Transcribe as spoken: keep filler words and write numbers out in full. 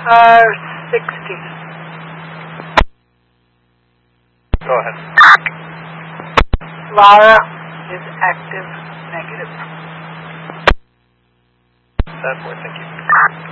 Uh, sixty. Go ahead. Lara is active negative. That boy, thank you.